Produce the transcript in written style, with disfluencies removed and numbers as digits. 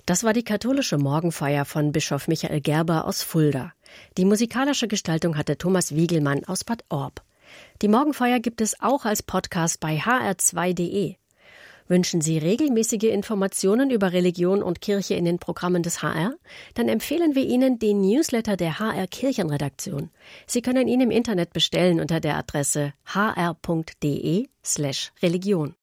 Das war die katholische Morgenfeier von Bischof Michael Gerber aus Fulda. Die musikalische Gestaltung hatte Thomas Wiegelmann aus Bad Orb. Die Morgenfeier gibt es auch als Podcast bei hr2.de. Wünschen Sie regelmäßige Informationen über Religion und Kirche in den Programmen des HR? Dann empfehlen wir Ihnen den Newsletter der HR Kirchenredaktion. Sie können ihn im Internet bestellen unter der Adresse hr.de/religion.